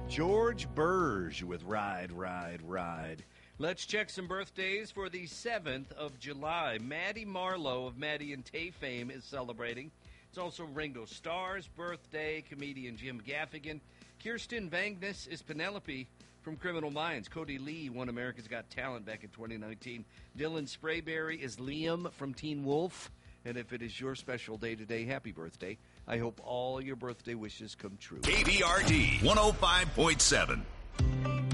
George Burge with Ride, Ride, Ride. Let's check some birthdays for the 7th of July. Maddie Marlowe of Maddie and Tay fame is celebrating. It's also Ringo Starr's birthday, comedian Jim Gaffigan. Kirsten Vagness is Penelope from Criminal Minds. Cody Lee won America's Got Talent back in 2019. Dylan Sprayberry is Liam from Teen Wolf. And if it is your special day today, happy birthday. I hope all your birthday wishes come true. KBRD 105.7.